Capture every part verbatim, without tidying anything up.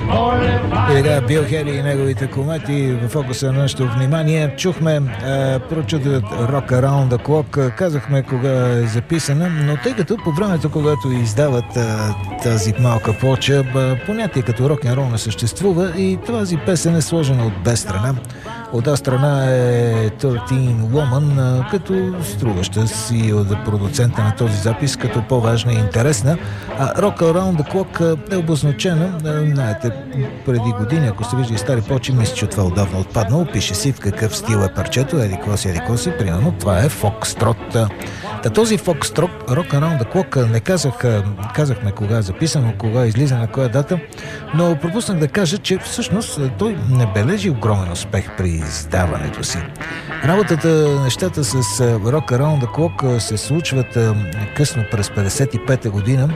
И да, Бил Хели и неговите комети в фокуса на нашето внимание. Чухме е, прочутият Rock Around the Clock. Казахме кога е записана, но тъй като по времето, когато издават е, тази малка плоча, понятие като рок-н-рол не съществува и тази песен е сложена от две страна. От една страна е тринайсет Woman, като струваща си от продуцента на този запис, като по-важна и интересна. А Rock Around the Clock е обозначена, знаете, преди години, ако сте виждали стари плочи, мисля, че това отдавна отпаднало. Пише си в какъв стил е парчето, еди коси, еди коси, примерно това е Фокстрот. Та този Фокстрот, Rock Around the Clock, не казах, казахме кога е записано, кога е излиза, на коя дата, но пропуснах да кажа, че всъщност той не бележи огромен успех при издаването си. Работата, нещата с Rock Around the Clock се случват късно през петдесет и пета година,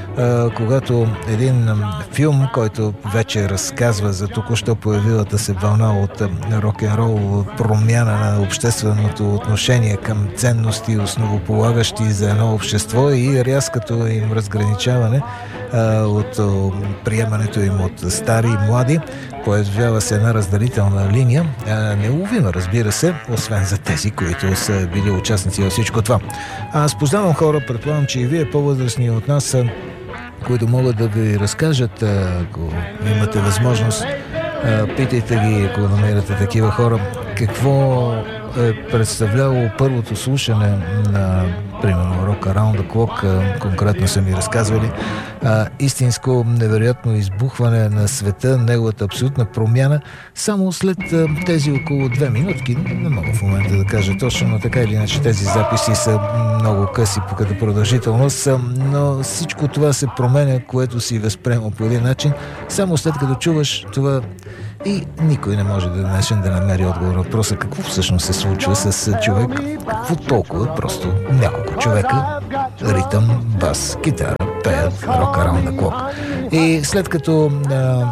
когато един филм, който вече разказва за току-що появилата се вълна от рок-н-рол, промяна на общественото отношение към ценности, основополагащи за едно общество, и рязкото им разграничаване от приемането им от стари и млади, появява се една разделителна линия, неуловима, разбира се, освен за тези, които са били участници във всичко това. Аз познавам хора, предполагам, че и вие по-възрастни от нас, които могат да ви разкажат, ако имате възможност, питайте ги, ако намерите такива хора, какво е представляло първото слушане на, примерно, Rock Around the Clock, конкретно са ми разказвали, а, истинско невероятно избухване на света, неговата абсолютна промяна, само след а, тези около две минутки. Не мога в момента да кажа точно, но така или иначе тези записи са много къси по като продължителност, но всичко това се променя, което си възприема по един начин, само след като чуваш това. И никой не може да днешен да намери отговор на въпроса какво всъщност се случва с човек, какво толкова, просто няколко човека, ритъм, бас, китара, пеят Rock Around the Clock. И след като а,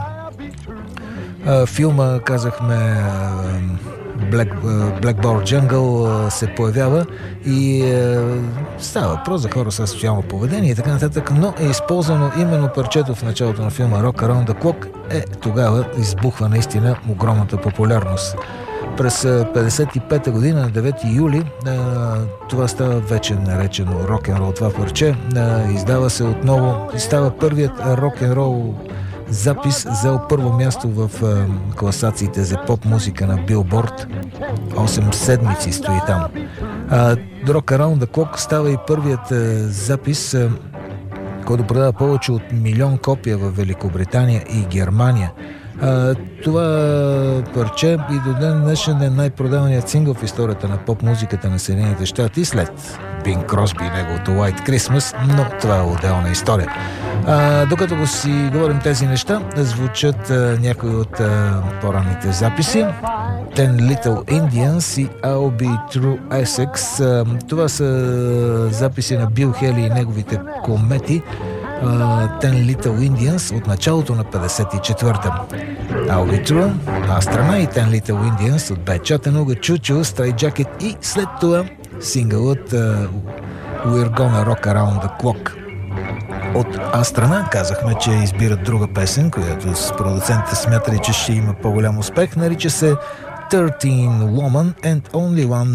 а, филма, казахме, а, Black, Blackboard Jungle се появява и е, става въпрос за хора с социално поведение и така нататък, но е използвано именно парчето в началото на филма Rock Around the Clock, е тогава избухва наистина огромната популярност. През петдесет и пета година, на девети юли, е, това става вече наречено рок-н-рол, това парче, е, издава се отново, става първият рок-н-рол запис, взел първо място в е, класациите за поп-музика на Билборд. осем седмици стои там. А, Rock Around the Clock става и първият е, запис, е, който продава повече от милион копия в Великобритания и Германия. А, това парче и до ден днешен е най-продаваният сингъл в историята на поп-музиката на Съединените щати след Бинг Кросби и неговото White Christmas, но това е отделна история. А, докато го си говорим тези неща, звучат а, някои от а, по-ранните записи. Ten Little Indians и I'll Be True Essex. А, това са записи на Бил Хели и неговите комети. Uh, Ten Little Indians от началото на петдесет и четвърта. I'll Be True, а страна и Ten Little Indians от Bad Chattanooga, Choo Choo, Stray Jacket и след това сингълът uh, We're Gonna Rock Around the Clock. От А страна казахме, че избират друга песен, която с продуцентите смятали, че ще има по-голям успех. Нарича се тринайсет Woman and Only One